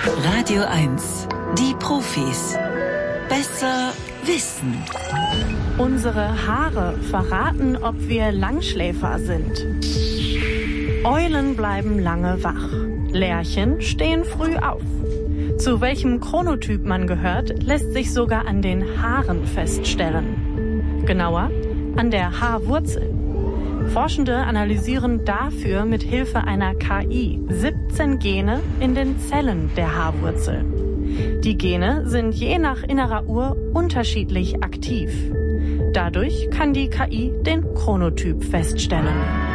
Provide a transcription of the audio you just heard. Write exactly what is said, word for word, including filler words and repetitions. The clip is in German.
Radio eins. Die Profis. Besser wissen. Unsere Haare verraten, ob wir Langschläfer sind. Eulen bleiben lange wach. Lerchen stehen früh auf. Zu welchem Chronotyp man gehört, lässt sich sogar an den Haaren feststellen. Genauer, an der Haarwurzel. Forschende analysieren dafür mit Hilfe einer K I siebzehn Gene in den Zellen der Haarwurzel. Die Gene sind je nach innerer Uhr unterschiedlich aktiv. Dadurch kann die K I den Chronotyp feststellen.